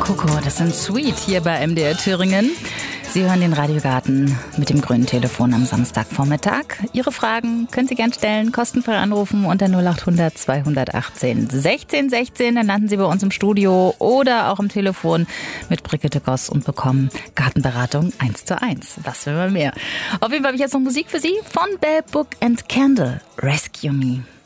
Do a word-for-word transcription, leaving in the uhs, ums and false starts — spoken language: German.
Coco, das sind Sweet hier bei M D R Thüringen. Sie hören den Radiogarten mit dem grünen Telefon am Samstagvormittag. Ihre Fragen können Sie gern stellen, kostenfrei anrufen unter null acht hundert zweihundertachtzehn sechzehn sechzehn. Dann landen Sie bei uns im Studio oder auch am Telefon mit Brigitte Goss und bekommen Gartenberatung eins zu eins. Was will man mehr? Auf jeden Fall habe ich jetzt noch Musik für Sie von Bell Book and Candle. Rescue Me.